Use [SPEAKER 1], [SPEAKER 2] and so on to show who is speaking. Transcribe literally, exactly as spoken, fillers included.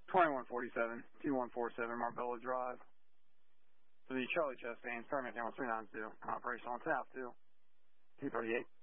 [SPEAKER 1] twenty-one forty-seven, two one four seven Marbella Drive. To the Charlie Chestains, permit channel three nine two, operational on South two, two thirty-eight.